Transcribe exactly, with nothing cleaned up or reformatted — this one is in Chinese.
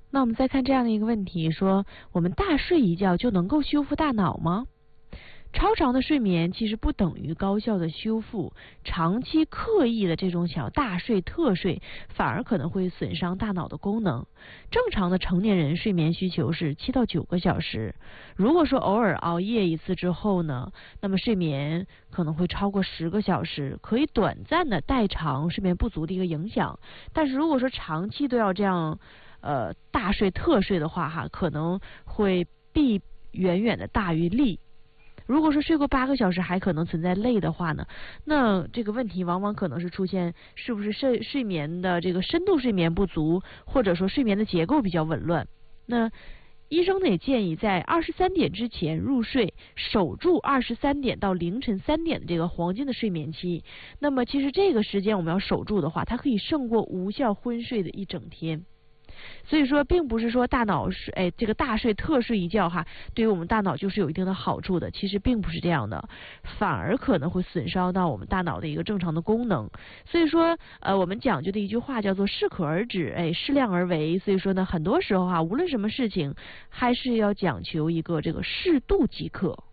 那我们再看这样的一个问题，说我们大睡一觉就能够修复大脑吗？超长的睡眠其实不等于高效的修复，长期刻意的这种小大睡特睡反而可能会损伤大脑的功能。正常的成年人睡眠需求是七到九个小时，如果说偶尔熬夜一次之后呢，那么睡眠可能会超过十个小时，可以短暂的代偿睡眠不足的一个影响。但是如果说长期都要这样呃大睡特睡的话哈，可能会弊远远的大于利。如果说睡过八个小时还可能存在累的话呢，那这个问题往往可能是出现是不是睡睡眠的这个深度睡眠不足，或者说睡眠的结构比较紊乱。那医生呢也建议在二十三点之前入睡，守住二十三点到凌晨三点的这个黄金的睡眠期。那么其实这个时间我们要守住的话，它可以胜过无效昏睡的一整天。所以说并不是说大脑是哎这个大睡特睡一觉哈，对于我们大脑就是有一定的好处的，其实并不是这样的，反而可能会损伤到我们大脑的一个正常的功能。所以说呃我们讲究的一句话叫做适可而止，哎适量而为。所以说呢很多时候哈，无论什么事情还是要讲求一个这个适度即可。